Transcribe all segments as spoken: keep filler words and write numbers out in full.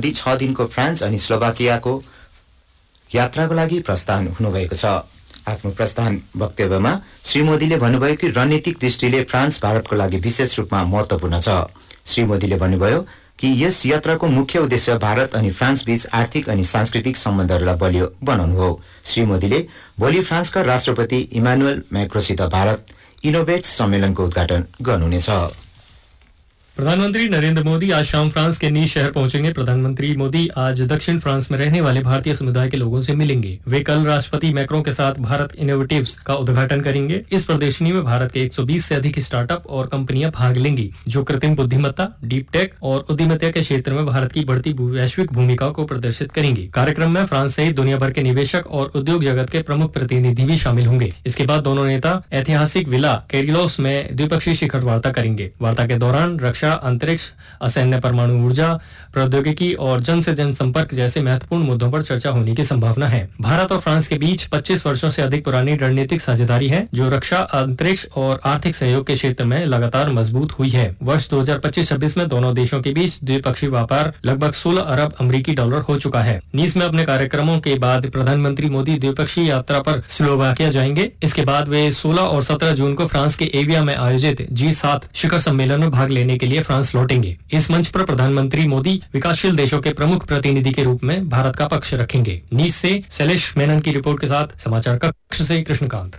मोदी छ दिनको फ्रान्स अनि स्लोभाकियाको यात्राको लागि प्रस्थान हुनुभएको छ। आफ्नो प्रस्थान वक्तव्यमा श्री मोदीले भन्नुभयो कि रणनीतिक दृष्टिले फ्रान्स भारतको लागि विशेष रूपमा महत्वपूर्ण छ। श्री मोदीले भन्नुभयो कि यस यात्राको मुख्य उद्देश्य भारत अनि फ्रान्स बीच आर्थिक अनि सांस्कृतिक सम्बन्धहरूलाई बलियो बनाउनु हो। श्री मोदीले भोलि फ्रान्सका राष्ट्रपति इमानुएल मैक्रोसित भारत इनोभेट सम्मेलनको उद्घाटन गर्नुहुनेछ। प्रधानमंत्री नरेंद्र मोदी आज शाम फ्रांस के नीस शहर पहुंचेंगे। प्रधानमंत्री मोदी आज दक्षिण फ्रांस में रहने वाले भारतीय समुदाय के लोगों से मिलेंगे। वे कल राष्ट्रपति मैक्रों के साथ भारत इनोवेटिव्स का उद्घाटन करेंगे। इस प्रदर्शनी में भारत के एक सौ बीस से अधिक स्टार्टअप और कंपनियां भाग लेंगी, जो कृत्रिम बुद्धिमत्ता, डीप टेक और उद्यमिता के क्षेत्र में भारत की बढ़ती वैश्विक भूमिका को प्रदर्शित करेंगी। कार्यक्रम में फ्रांस सहित दुनिया भर के निवेशक और उद्योग जगत के प्रमुख प्रतिनिधि भी शामिल होंगे। इसके बाद दोनों नेता ऐतिहासिक विला कैरिलोस में द्विपक्षीय शिखर वार्ता करेंगे। वार्ता के दौरान रक्षा, अंतरिक्ष, असैन्य परमाणु ऊर्जा, प्रौद्योगिकी और जन से जन संपर्क जैसे महत्वपूर्ण मुद्दों पर चर्चा होने की संभावना है। भारत और फ्रांस के बीच पच्चीस वर्षों से अधिक पुरानी रणनीतिक साझेदारी है, जो रक्षा, अंतरिक्ष और आर्थिक सहयोग के क्षेत्र में लगातार मजबूत हुई है। वर्ष दो हज़ार पच्चीस छब्बीस में दोनों देशों के बीच द्विपक्षीय व्यापार लगभग सोलह अरब अमेरिकी डॉलर हो चुका है। नीस में अपने कार्यक्रमों के बाद प्रधानमंत्री मोदी द्विपक्षीय यात्रा पर स्लोवाकिया जाएंगे। इसके बाद वे सोलह और सत्रह जून को फ्रांस के एविया में आयोजित जी सात शिखर सम्मेलन में भाग लेने के लिए फ्रांस लौटेंगे। इस मंच पर प्रधानमंत्री मोदी विकासशील देशों के प्रमुख प्रतिनिधि के रूप में भारत का पक्ष रखेंगे। नीस से शैलेश मेनन की रिपोर्ट के साथ समाचार कक्ष से कृष्णकांत।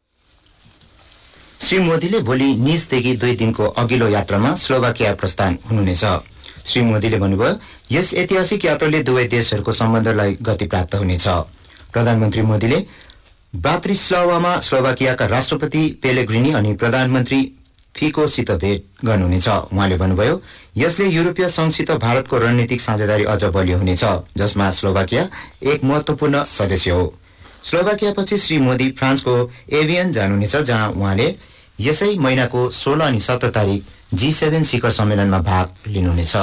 श्री मोदीले भोलि निसदेखि दुई दिनको अघिल्लो यात्रामा स्लोभाकिया प्रस्थान हुनुहुनेछ। श्री मोदीले भन्नुभयो, यस ऐतिहासिक यात्राले दुवै देशहरूको सम्बन्धलाई गति प्राप्त हुनेछ। प्रधानमन्त्री मोदीले ब्रातिस्लावामा स्लोभाकियाका राष्ट्रपति पेलेग्रिनी अनि प्रधानमन्त्री फिकोसित भेट गर्नुहुनेछ। उहाँले भन्नुभयो, यसले युरोपीय संघसित भारतको रणनीतिक साझेदारी अझ बलियो हुनेछ, जसमा स्लोभाकिया एक महत्वपूर्ण सदस्य हो। स्लोभाकियापछि श्री मोदी फ्रान्सको एभियन जानुहुनेछ, जहाँ उहाँले यसै महिनाको सोह्र अनि सत्र तारिक जी सेभेन शिखर सम्मेलनमा भाग लिनुहुनेछ।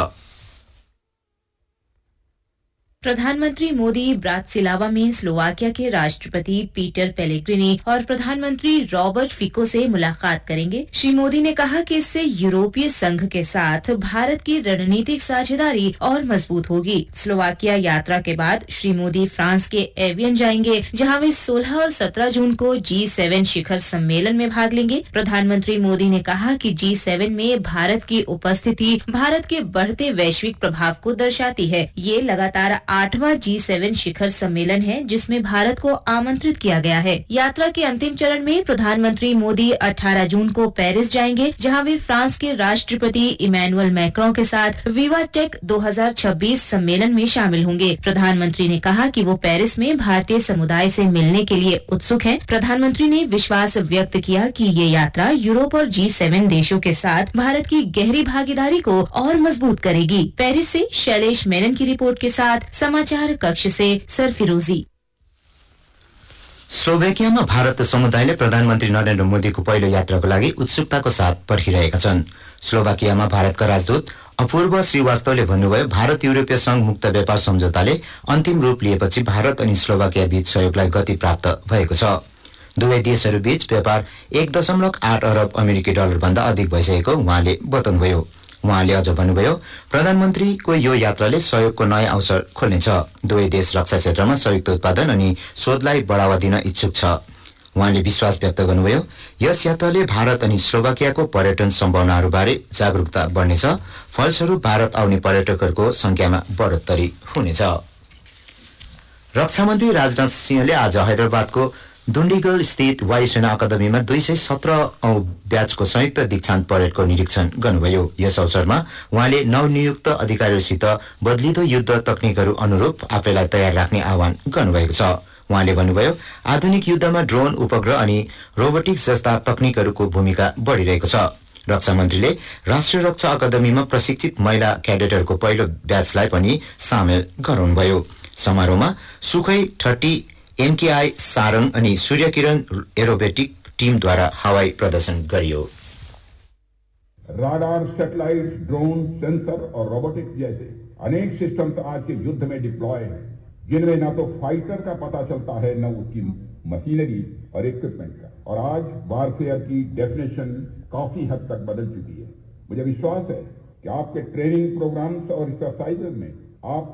प्रधानमंत्री मोदी ब्रातिस्लावा में स्लोवाकिया के राष्ट्रपति पीटर पेलेग्रिनी और प्रधानमंत्री रॉबर्ट फिको से मुलाकात करेंगे। श्री मोदी ने कहा कि इससे यूरोपीय संघ के साथ भारत की रणनीतिक साझेदारी और मजबूत होगी। स्लोवाकिया यात्रा के बाद श्री मोदी फ्रांस के एवियन जाएंगे, जहां वे सोलह और सत्रह जून को जी सेवन शिखर सम्मेलन में भाग लेंगे। प्रधानमंत्री मोदी ने कहा कि जी सेवन में भारत की उपस्थिति भारत के बढ़ते वैश्विक प्रभाव को दर्शाती है। ये लगातार आठवां जी सेवन शिखर सम्मेलन है, जिसमें भारत को आमंत्रित किया गया है। यात्रा के अंतिम चरण में प्रधानमंत्री मोदी अठारह जून को पेरिस जाएंगे, जहां वे फ्रांस के राष्ट्रपति इमैनुअल मैक्रों के साथ विवा टेक दो हज़ार छब्बीस सम्मेलन में शामिल होंगे। प्रधानमंत्री ने कहा कि वो पेरिस में भारतीय समुदाय से मिलने के लिए उत्सुक हैं। प्रधानमंत्री ने विश्वास व्यक्त किया कि ये यात्रा यूरोप और जी सेवन देशों के साथ भारत की गहरी भागीदारी को और मजबूत करेगी। पेरिस से शैलेश मेनन की रिपोर्ट के साथ समाचार कक्ष से सरफिरोजी। स्लोभेकियामा भारत समुदायले प्रधानमन्त्री नरेन्द्र मोदीको पहिलो यात्राको लागि उत्सुकताको साथ पर्खिरहेका छन्। स्लोभाकियामा भारतका राजदूत अपूर्व श्रीवास्तवले भन्नुभयो, भारत यूरोपीय संघ मुक्त व्यापार सम्झौताले अन्तिम रूप लिएपछि भारत अनि स्लोभाकिया बीच सहयोगलाई गति प्राप्त भएको छ। दुवै देशहरू बीच व्यापार एक दशमलव आठ अरब अमेरिकी डलर भन्दा अधिक भइसकेको उहाँले बताउनुभयो। उहाँले अझ भन्नुभयो, प्रधानमन्त्रीको यो यात्राले सहयोगको नयाँ अवसर खोल्नेछ। दुवै देश रक्षा क्षेत्रमा संयुक्त उत्पादन अनि शोधलाई बढ़ावा दिन इच्छुक छ। उहाँले विश्वास व्यक्त गर्नुभयो, यस यात्राले भारत अनि स्लोभाकियाको पर्यटन सम्भावनाहरूबारे जागरूकता बढ्नेछ। फलस्वरूप भारत आउने पर्यटकहरूको संख्यामा बढोत्तरी हुनेछ। रक्षा मन्त्री राजनाथ सिंहले आज हैदराबादको दुण्डीगल स्थित वायुसेना अकादमीमा दुई सय सत्रह औं ब्याचको संयुक्त दीक्षान्त परेडको निरीक्षण गर्नुभयो। यस अवसरमा उहाँले नवनियुक्त अधिकारीहरूसित बदलिदो युद्ध तकनिकहरू अनुरूप आफैलाई तयार राख्ने आह्वान गर्नुभएको छ। उहाँले भन्नुभयो, आधुनिक युद्धमा ड्रोन, उपग्रह अनि रोबोटिक्स जस्ता तकनिकहरूको भूमिका बढ़िरहेको छ। रक्षा मन्त्रीले राष्ट्रिय रक्षा अकादमीमा प्रशिक्षित महिला क्याडेटहरूको पहिलो ब्याचलाई पनि सामेल गराउनुभयो। समारोहमा सुखै थर्टी एनकेआई सारङ अनि सूर्य किरण एरोबेटिक टीमद्वारा हवाई प्रदर्शन गरियो। राडार, सैटेलाइट, ड्रोन, सेंसर और रोबोटिक्स जैसे अनेक सिस्टम्स आज के युद्ध में डिप्लॉय हैं, जिनमें न तो फाइटर का पता चलता है, न उसकी मशीनरी और इक्विपमेंट का। और आज वारफेयर की डेफिनेशन काफी हद तक बदल चुकी है। मुझे विश्वास है कि आपके ट्रेनिंग प्रोग्राम्स और एक्सरसाइजेज में आप